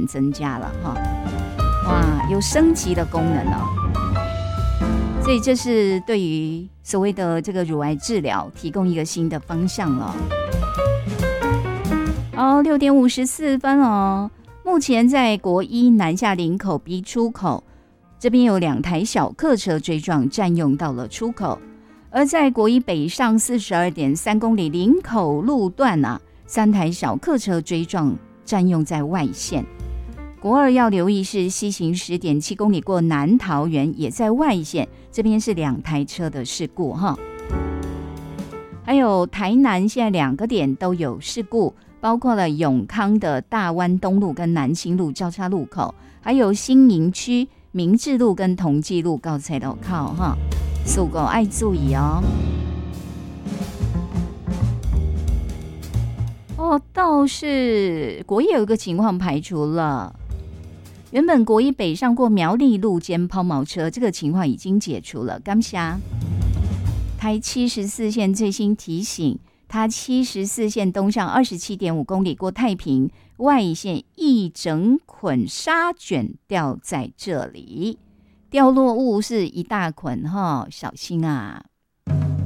增加了哈，哇，有升级的功能哦，所以这是对于所谓的这个乳癌治疗提供一个新的方向了。6:54哦，目前在国一南下林口 B 出口这边有2台小客车追撞，占用到了出口。而在国一北上 42.3 公里林口路段啊，3台小客车追撞，占用在外线。国二要留意是西行 10.7 公里过南桃园，也在外线，这边是2台车的事故哈。还有台南现在2个点都有事故，包括了永康的大湾东路跟南新路交叉路口，还有新营区明治路跟同济路高菜路口哈，速狗爱注意哦。倒是国一有一个情况排除了，原本国一北上过苗栗路间抛锚车，这个情况已经解除了。感谢台74线最新提醒，它74线东上 27.5 公里过太平，外线一整捆沙卷掉在这里，掉落物是一大捆哈，小心啊。